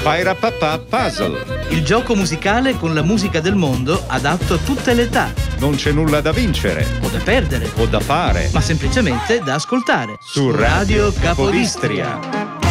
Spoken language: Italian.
Pairapapà Puzzle. Il gioco musicale con la musica del mondo adatto a tutte le età. Non c'è nulla da vincere O da perdere. o da fare, Ma semplicemente da ascoltare. su Radio Capodistria.